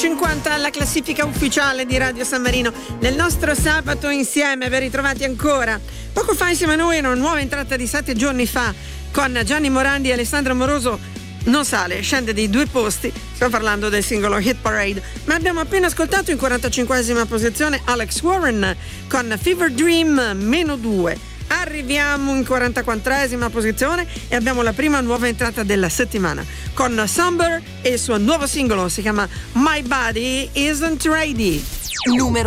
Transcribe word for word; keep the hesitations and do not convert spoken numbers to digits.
cinquanta alla classifica ufficiale di Radio San Marino. Nel nostro sabato insieme, ben ritrovati ancora. Poco fa insieme a noi una nuova entrata di sette giorni fa con Gianni Morandi e Alessandro Moroso. Non sale, scende di due posti. Stiamo parlando del singolo Hit Parade. Ma abbiamo appena ascoltato in quarantacinquesima posizione Alex Warren con Fever Dream meno due. Arriviamo in quarantaquattresima posizione e abbiamo la prima nuova entrata della settimana con Somber e il suo nuovo singolo, si chiama My Body Isn't Ready. Numero